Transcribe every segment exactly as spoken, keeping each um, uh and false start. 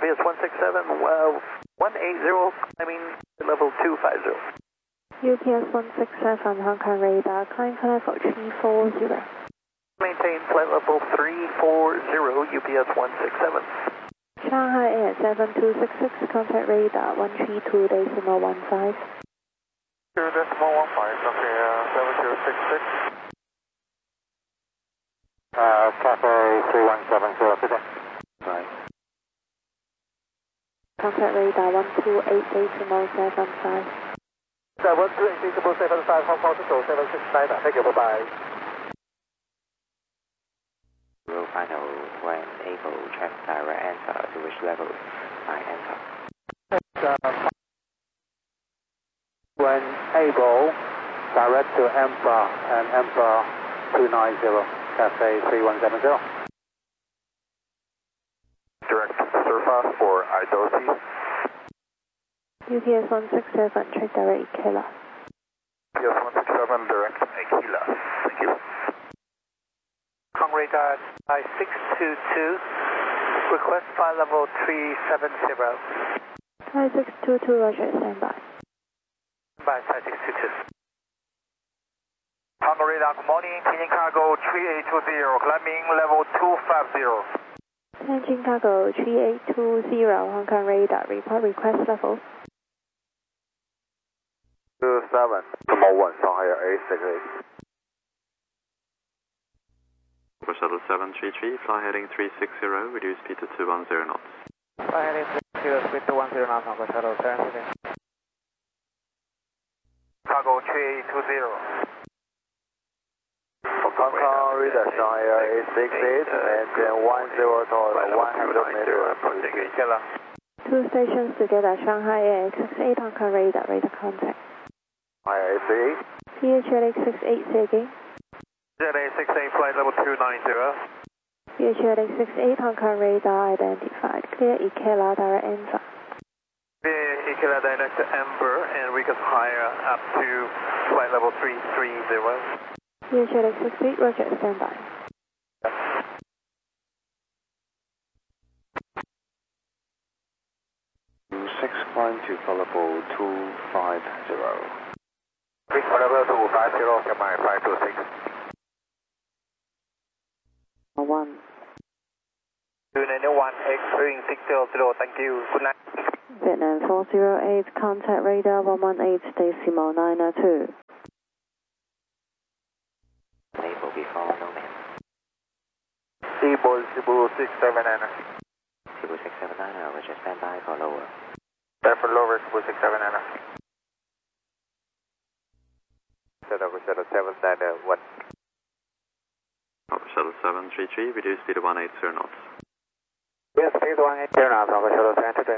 P S one six seven, uh, one eight zero, climbing level two five zero. U P S one six seven, Hong Kong radar, climb to level three four zero. Maintain flight level three four zero, U P S one six seven. Shanghai Air seven two six six, contact radar one three two decimal one five. two decimal one five, okay, uh, seven two six six. Uh, Cathay three one seven zero, good day. Right. Contact radar one two eight decimal seven five. Uh, one two eight decimal seven five, Hong Kong to seven six nine, thank you, bye-bye. Will final when able check direct answer to which level I enter. Uh, when able, direct to Emperor and Emperor two nine zero, Cathay three one seven zero. Direct surface for I D O C. U P S one six seven, check direct Ikela. U P S one six seven, direct Aquila. Thank you. Hong Kong radar I six two two, request flight level three seven zero. Thai six two two, roger, standby. By Thai six two two. Hong Kong radar, good morning, Tianjin cargo three eight two zero, climbing level two five zero. Tianjin cargo three eight two zero, Hong Kong radar, report request level. two seven, Tomorrow one, Shanghai Air A six eight. For shuttle seven three three, fly heading three six zero, reduce speed to two one zero knots. Fly heading three zero, speed to one zero knots, Hong Kong shuttle seven three three. Cargo three eight two zero. Hong Kong radar, Shanghai Air A six eight, and then one zero total, one hundred meters. Killer. Two stations together, Shanghai Air X six eight, Hong Kong radar, radar contact. Shanghai Air A six eight. T H L X six eight, say again. Z A six eight, flight level two nine zero. T H L X six eight, Hong Kong radar identified. Clear Ikela, direct answer. Clear Ikela direct to Amber, and we can higher up to flight level three three zero. T H L X six eight, roger, standby. six climb to flight level two five zero. Reach flight level two five zero, come by five two six. One. two nine one, X, six zero zero, thank you, good night. Vietnam four zero eight, contact radar one one eight decimal nine two. Label before no man. Cebu, Cebu six seven nine. Cebu six seven nine, roger, standby for lower. Stand for lower, Cebu six seven nine. Set up for shuttle seven nine one. For shuttle seven three three, reduce speed to one eight zero knots. Yes, speed one eight zero knots, over shuttle seven two two.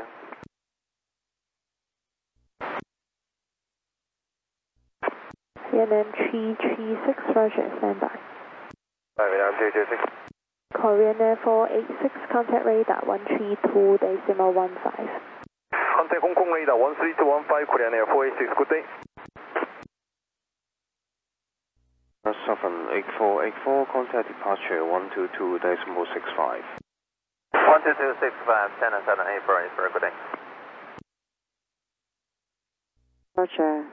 Vietnam three three six, roger, standby. Vietnam three two six. Korean Air four eight six, contact radar one three two decimal one five. Contact Hong Kong radar one three two one five, Korean Air four eight six, good day. seven eight four eight four, contact departure one two two decimal six five. one two two six five, ten and seven eight four eight four, good day. Roger.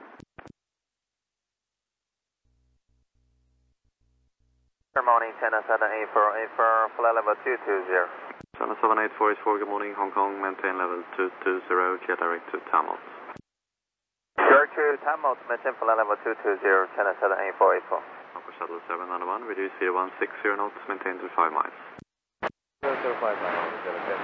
Good morning, ten and seven eight four eight four, flight level two two zero. Channel seven eight four eight four, good morning, Hong Kong, maintain level two two zero, clear direct to Tamil. Direct to Tamil, maintain flight level two two zero, ten and seven eight four eight four. For shuttle seven nine one, reduce speed to one six zero knots, maintain to five miles. zero zero five miles,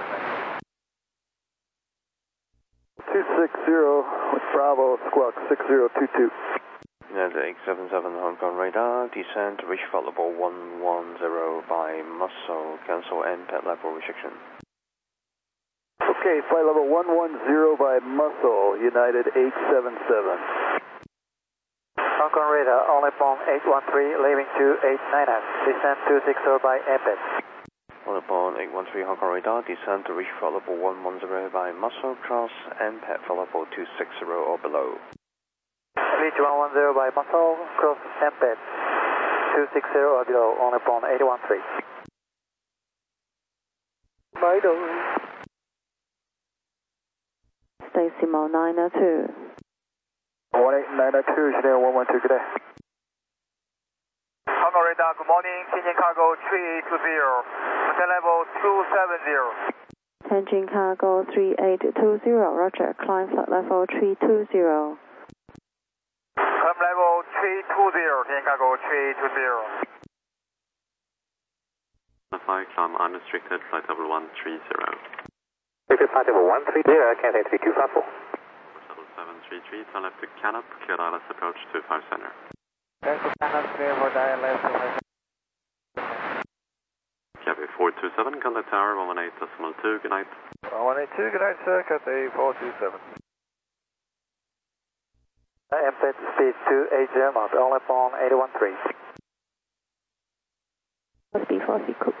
two six zero with Bravo, squawk six zero two two. United eight seven seven, Hong Kong radar, descent, reach flight level one one zero by muscle, cancel and pet level restriction. Okay, flight level one one zero by muscle, United eight seven seven. Hong Kong radar, only form eight one three, leaving two eight nine nine, descent two six zero by Embed. On upon eight one three Hong Kong radar, descent to reach flight level one one zero by muscle, cross and pet flight level two six zero or below. Reach one one zero by muscle, cross Embed, two six zero or below, only form eight one three. Bye, decimal nine two. one eight nine two, Chanel one one two, good day. Hong Kong radar, good morning. Tianjin cargo three eight two zero. Maintain level two seven zero. Tianjin cargo three eight two zero, roger. Climb flight level three two zero. Climb level three two zero. Tianjin cargo three eight two zero. Flight climb unrestricted, flight level one three zero. Flight level one three zero, Cathay three two five four. Shuttle seven three three, turn left to Canop, clear I L S approach two five center. Cathay four two seven, contact tower one one eight decimal two, good night. one one eight two, good night, sir, Cathay four two seven. M P speed two eight zero, mount only on eight one three. Before Siku.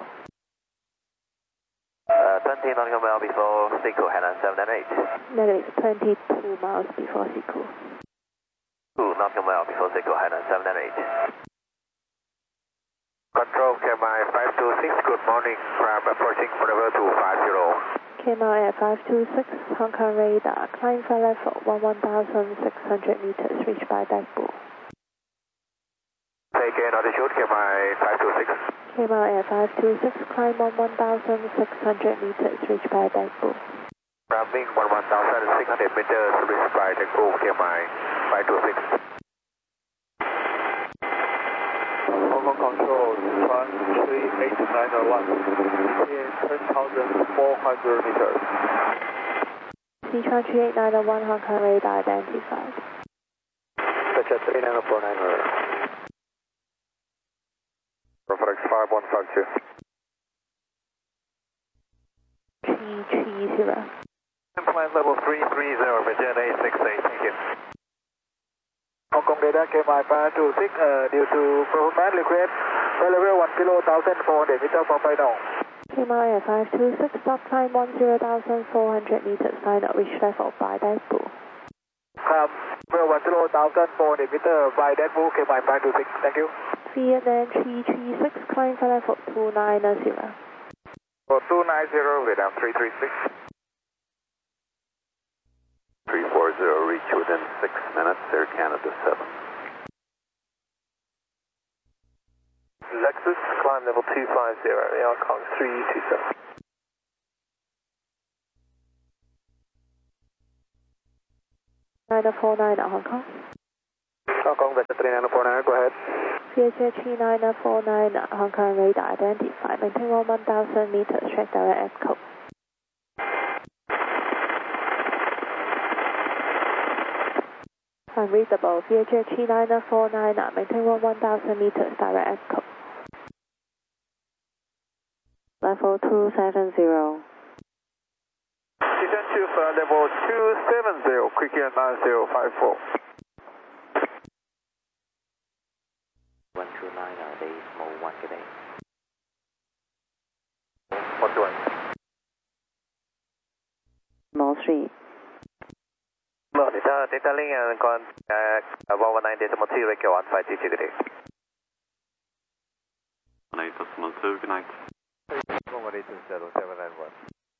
Uh, twenty nautical mile before Siku, Hainan seven and eight. Negative twenty-two miles before Siku. two nautical mile before Siku, Hainan seven and eight. Control K M I five two six, good morning. From approaching for level two five zero. K M I at five two six, Hong Kong radar. Climb flight level one thousand six hundred meters, reached by Bagbu. Take in altitude, K M I five two six. K M I at five two six, climb on one thousand six hundred meters, reached by Bagbu. Climbing on one thousand six hundred meters, reached by Bagbu, K M I five two six. Hong Kong Control, one three eight nine one, in ten thousand four hundred meters. Sichuan three eight nine one, Hong Kong radar identified. Touch at three nine four nine zero. Reference five one five two. three three zero. Flight level three three zero, Virgin eight six eight, thank you. Hong Kong radar K M I five two six, uh, due to performance request, flight level one kilo one thousand four hundred meters for final. K M I at five two six, stop climb one zero thousand four hundred meters, final reach level by Bagbu. Um, well, one kilo one thousand four hundred meters by Bagbu, K M I five two six, thank you. Vietnam three three six, climb flight level two nine zero. For two nine zero, Vietnam three three six. three four zero, reach within six minutes, Air Canada seven. Lexus, climb level two five zero, Hong Kong three two seven. nine four nine Hong Kong. Hong Kong, Vector three nine four nine, go ahead. V H three nine four nine, Hong Kong radar identified. Maintain one thousand meters, track direct echo. Unreadable, V H three nine four nine, maintain one thousand meters, direct echo. Level two seven zero. Descent to uh, level two seven zero, quick air nine zero five four. one two nine, decimal one, good day. one two one. Mall three. No, data, data link and contact uh, one one nine decimal two, wake one five two two, good day. one eight decimal two, good night. one one eight two zero seven nine one.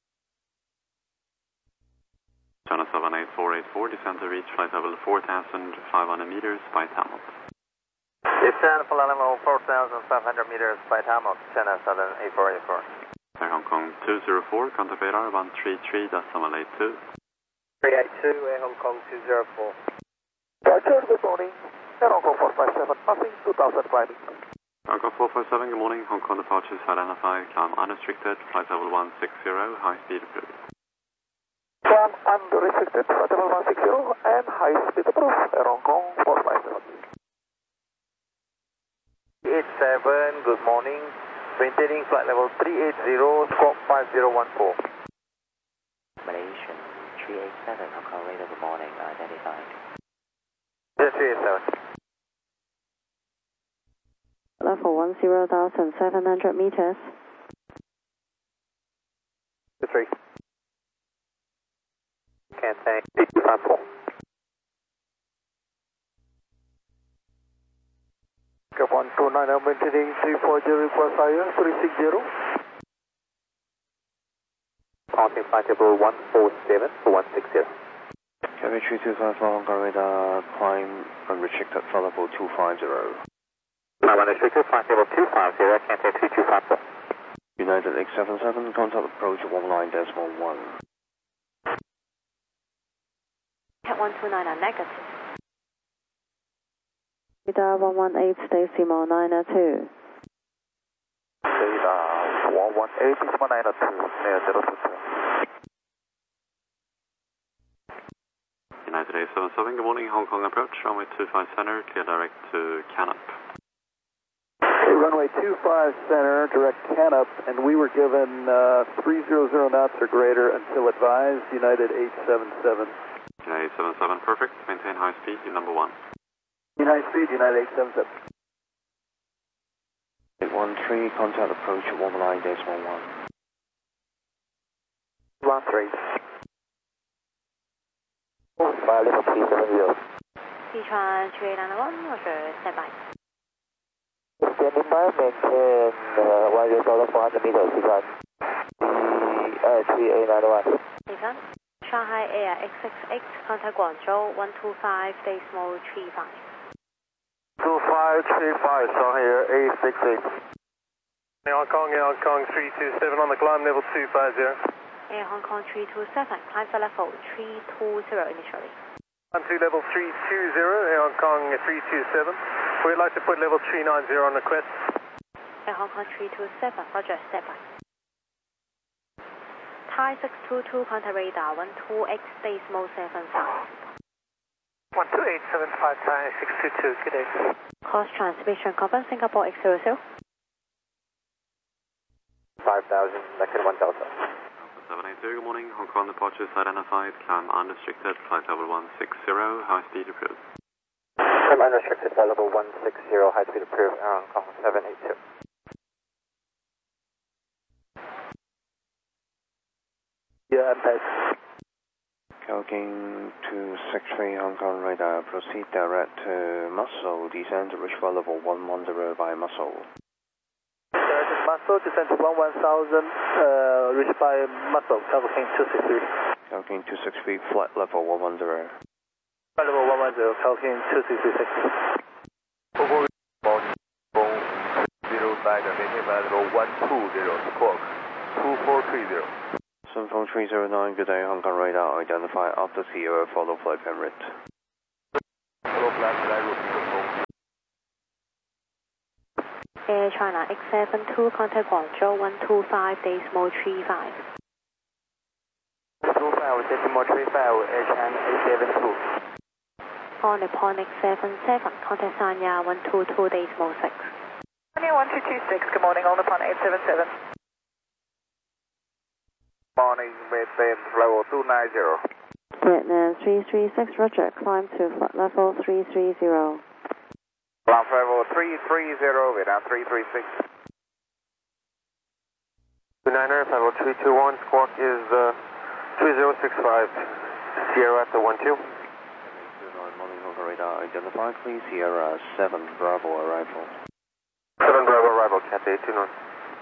China seven eight four eight four, descend to reach flight level four thousand five hundred meters by Tamil. Descend for level four thousand five hundred meters by Tamil, China seven eight four eight four. Air Hong Kong two zero four, contact radar one three three decimal eight two. three eight two, Air Hong Kong two zero four. Roger, good morning. Air Hong Kong four five seven, passing two thousand climbing. Hong Kong four five seven, good morning. Hong Kong departures identified, climb unrestricted, flight level one six zero, high speed approved. Climb unrestricted, flight level one six zero, and high speed approved. Air Hong Kong four five seven. eight seven, good morning. Maintaining flight level three eight zero, squawk five zero one four. Malaysian three eight seven, Hong Kong radar, good morning, identified. Yes, three eight seven. Level one zero thousand seven hundred meters. two three. Can't thank eight two five four. one two nine, I'm maintaining three four zero, request higher, three six zero. Passing flight level one four seven, one six zero. Cathay three two five four Hong Kong radar, climb unrestricted flight level two five zero. Climb unrestricted flight level two five zero, Cathay three two five four. United eight seven seven, contact approach one nine decimal one. Cat one two nine are negative. Radar one one eight, decimal nine two. Radar one one eight, decimal nine two, near zero two two. United eight seven seven, good morning, Hong Kong approach, runway two five center, clear direct to Canup. Okay, runway two five center, direct Canup, and we were given uh, three hundred knots or greater until advised, United eight seven seven. United eight seven seven, perfect, maintain high speed, number one. United speed, United eight seven seven. eight one three, contact approach one nine decimal one. one three. Flight level three seven zero. Sichuan three eight nine one, Roger, stand by. Standing by, maintain uh, one zero four hundred meters, Sichuan. Uh, three eight nine one. Sichuan, Shanghai Air X six X, contact Guangzhou one two five decimal three five. two five three five, Shanghai Air A six eight. Hong Kong, Air Hong Kong three two seven on the climb level two five zero. Air Hong Kong three two seven, climb for level three two zero initially. Climb to level three two zero, Air Hong Kong three two seven. We'd like to put level three nine zero on the quest. Air Hong Kong three two seven, Roger, stand by. Thai six two two, contact radar one two X decimal seven five. one two eight seven five Thai six two two, good day. Course transmission confirm Singapore X zero zero. five thousand, second one Delta. seven eight zero, good morning, Hong Kong departures identified, climb unrestricted, flight level one six zero, high speed approved. Climb unrestricted, flight level one six zero, high speed approved, Air Hong Kong seven eight two. Yeah, impact. Calking two six three Hong Kong radar, proceed direct to Muscle, descend to reach flight level one one zero by Muscle. Direct Muscle, descend to one one thousand, uh, reached by Muscle, Calking two six three. Calking two six three, flight level one one zero. Flight level one one zero, Calking two six three six. zero nine, maintain flight level one two zero, squawk two four three zero. Sunfeng three zero nine, good day, Hong Kong radar, identify after Sierra, follow flight plan route. Follow flight plan route. Air China X seven two, contact Guangzhou one two five decimal three five. two five decimal three five, Air China X seven two. On Nippon X seven seven, contact Sanya one two two decimal six. Sanya one two two six, good morning, on Nippon eight seven seven. Morning, maintain level two nine zero. Vietnam three three six, Roger, climb to flight level three three zero. Climb level three three zero, Vietnam three three six. two niner, level three two one, squawk is uh, three zero six five, Sierra at the one two. Morning, Hong Kong radar, identify, please, Sierra seven, Bravo arrival. seven Bravo arrival, Cathay two nine.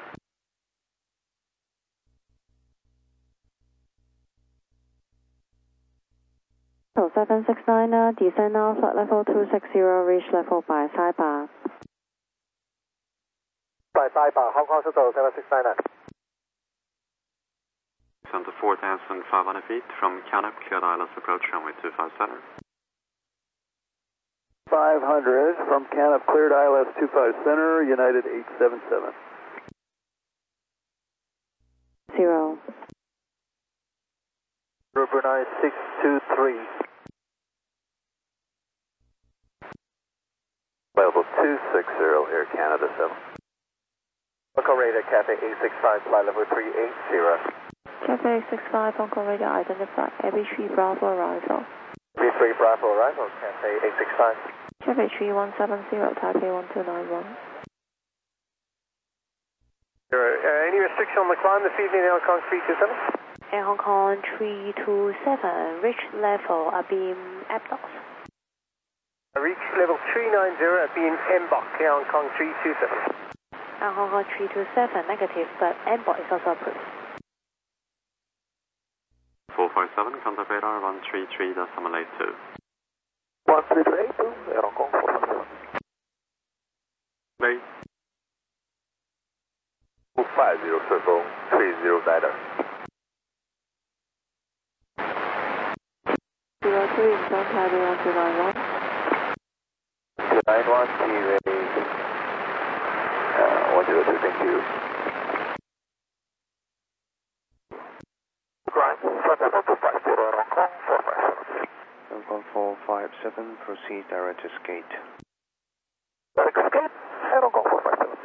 seven six nine, uh, descend now, flight level two six zero, reach level by Saipa. By Saipa, Hong Kong Central seven six nine. Descend to four thousand five hundred feet from Canup, cleared I L S approach, runway two five center. five hundred from Canup, cleared I L S two five center, United eight seven seven. Zero. River nine six two three. Level two six zero, Air Canada seven. Local radar, Cathay eight six five, flight level three eight zero. Cathay six five, Hong Kong radar, identify Abbey three Bravo arrival. B three Bravo arrival, Cathay eight six five. Cathay three one seven zero, Taipei one two nine one. Uh, any restriction on the climb this evening, Air Hong Kong three two seven? Air Hong Kong three two seven, reach level Abim Abdos. Reach level three nine zero at being M B O C, Air Hong Kong three two seven. Air Hong Kong three two seven, negative, but M B O C is also approved. four four seven, contact radar one three three decimal eight two. one three three eight two, Air Hong Kong four five seven. Base. two five zero circle three zero niner. zero three, don't have the one two nine one. two nine one, T-Ray, uh, one zero two, thank you. Grind, front level two five zero, Air Hong Kong four five seven. Hong Kong four five seven, proceed direct to skate. Direct to skate, Air Hong Kong four five seven.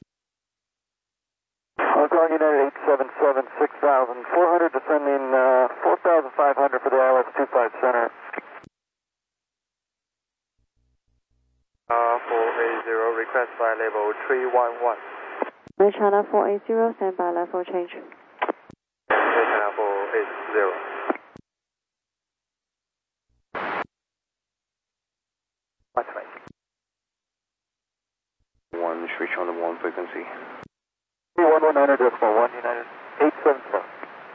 Hong Kong United eight seven seven, six thousand four hundred, descending uh, four thousand five hundred for the I L S two five center. Uh, four eight zero, request by level three one one. China four eight zero, stand by level change. China four eight zero. What's right? One, switch on the one frequency. one one niner decimal one, United eight seven seven.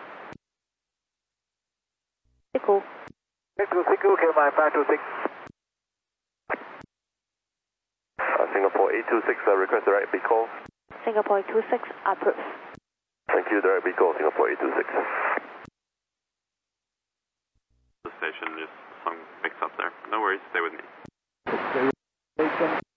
Echo. eight two six, okay, my five two six. Uh, Singapore eight two six, uh, request direct B call. Singapore two six, approve. Thank you, direct B call, Singapore eight two six. The station just some mix up there. No worries, stay with me.